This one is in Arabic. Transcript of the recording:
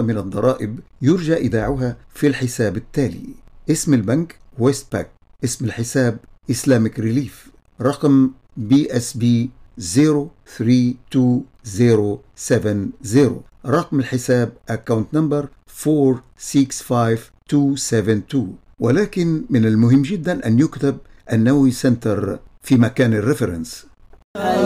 من الضرائب يرجى إيداعها في الحساب التالي: اسم البنك ويست باك، اسم الحساب إسلامك ريليف، رقم BSB 0320070، رقم الحساب Account Number 465272. ولكن من المهم جدا أن يكتب النووي سنتر في مكان الريفرنس.